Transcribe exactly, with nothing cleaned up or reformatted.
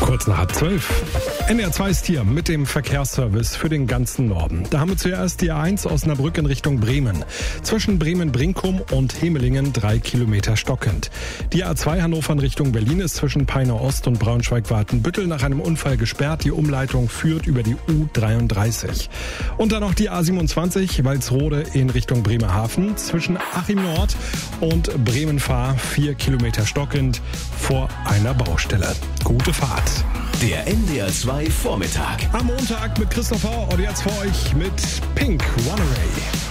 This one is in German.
Kurz nach halb zwölf. N D R zwei ist hier mit dem Verkehrsservice für den ganzen Norden. Da haben wir zuerst die A eins Osnabrück in Richtung Bremen. Zwischen Bremen-Brinkum und Hemelingen drei Kilometer stockend. Die A zwei Hannover in Richtung Berlin ist zwischen Peine Ost und Braunschweig-Wartenbüttel nach einem Unfall gesperrt. Die Umleitung führt über die U dreiunddreißig. Und dann noch die A siebenundzwanzig Walsrode in Richtung Bremerhaven. Zwischen Achim Nord und Bremen-Fahr vier Kilometer stockend vor einer Baustelle. Gute Fahrt. Der N D R zwei Vormittag. Am Montag mit Christopher und jetzt für euch mit Pink Runaway.